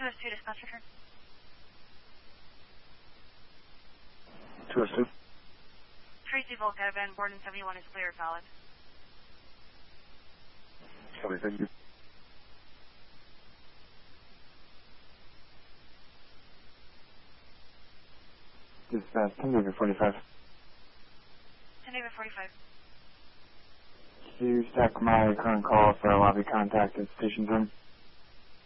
202 dispatch return. 202. Tracy Volkov and Borden 71 is clear, valid. Copy, thank you. Dispatch, 10 David 45. 10 David 45. Can you stack my current call for a lobby contact at station 10?